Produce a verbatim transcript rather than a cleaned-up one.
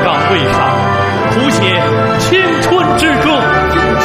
岗位上，谱写青春之歌。